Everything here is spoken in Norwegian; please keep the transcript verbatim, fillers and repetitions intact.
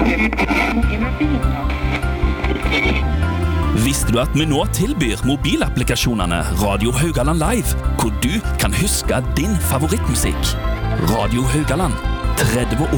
Visste du at vi nå tilbyr mobilapplikasjonene Radio Haugaland Live, hvor du kan huske din favorittmusikk? Radio Haugaland, tretti år